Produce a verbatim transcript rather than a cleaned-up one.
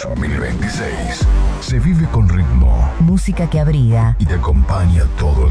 dos mil veintiséis se vive con ritmo Música que abriga y te acompaña todo